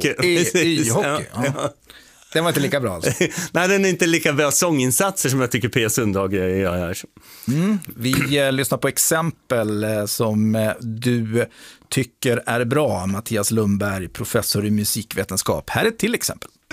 Y-hockey. Ja. Den var inte lika bra alltså. Nej, den är inte lika bra sånginsatser som jag tycker P. Sundhage gör här. Vi lyssnar på exempel som du tycker är bra, Mattias Lundberg, professor i musikvetenskap. Här är ett till exempel.